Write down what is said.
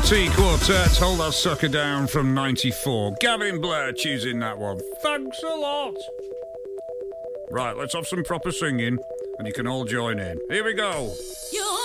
T Quartet, Hold That Sucker Down from 94. Gavin Blair choosing that one. Thanks a lot. Right, let's have some proper singing and you can all join in. Here we go. You